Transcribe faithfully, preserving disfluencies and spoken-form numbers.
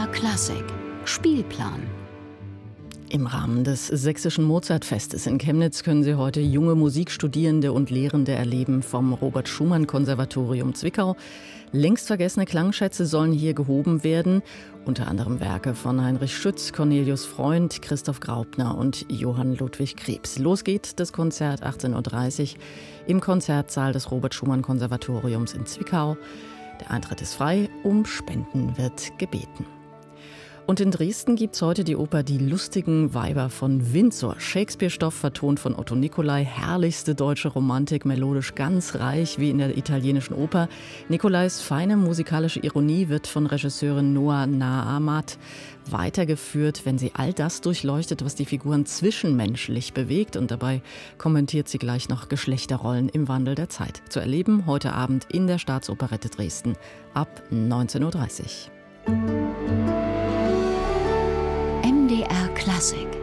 Klassik Spielplan. Im Rahmen des Sächsischen Mozartfestes in Chemnitz können Sie heute junge Musikstudierende und Lehrende erleben vom Robert-Schumann-Konservatorium Zwickau. Längst vergessene Klangschätze sollen hier gehoben werden, unter anderem Werke von Heinrich Schütz, Cornelius Freund, Christoph Graupner und Johann Ludwig Krebs. Los geht das Konzert achtzehn Uhr dreißig im Konzertsaal des Robert-Schumann-Konservatoriums in Zwickau. Der Eintritt ist frei, um Spenden wird gebeten. Und in Dresden gibt es heute die Oper Die lustigen Weiber von Windsor. Shakespeare-Stoff vertont von Otto Nicolai, herrlichste deutsche Romantik, melodisch ganz reich wie in der italienischen Oper. Nicolais feine musikalische Ironie wird von Regisseurin Noa Naamat weitergeführt, wenn sie all das durchleuchtet, was die Figuren zwischenmenschlich bewegt. Und dabei kommentiert sie gleich noch Geschlechterrollen im Wandel der Zeit. Zu erleben heute Abend in der Staatsoperette Dresden ab neunzehn Uhr dreißig. M D R Klassik